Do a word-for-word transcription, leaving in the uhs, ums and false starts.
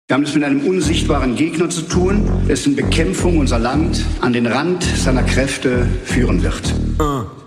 Wir haben es mit einem unsichtbaren Gegner zu tun, dessen Bekämpfung unser Land an den Rand seiner Kräfte führen wird. Uh.